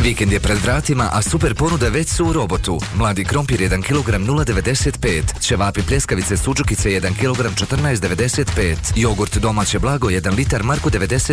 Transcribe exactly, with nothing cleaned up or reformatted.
Vikend je pred vratima, a super ponude već su u Robotu. Mladi krompir jedan kilogram nula devedeset pet, ćevapi pljeskavice suđukice jedan kilogram četrnaest devedeset pet, jogurt domaće blago jedan litar marku devedeset